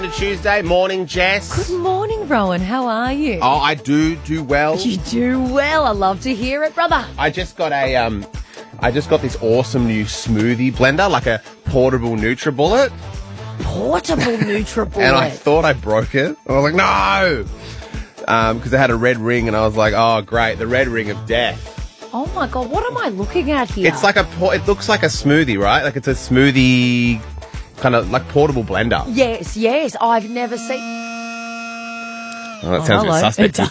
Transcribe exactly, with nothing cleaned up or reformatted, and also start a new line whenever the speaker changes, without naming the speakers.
Tuesday morning, Jess.
Good morning, Rowan. How are you?
Oh, I do do well.
You do well. I love to hear it, brother.
I just got a um, I just got this awesome new smoothie blender, like a portable NutriBullet,
Portable NutriBullet.
and I thought I broke it. I was like, no, um, because it had a red ring, and I was like, oh, great, the red ring of death.
Oh my God, what am I looking at here?
It's like a, por- it looks like a smoothie, right? Like it's a smoothie, kind of like portable blender.
Yes, yes. I've never seen.
Oh, that
Oh,
sounds a
hello.
bit suspect.
It does.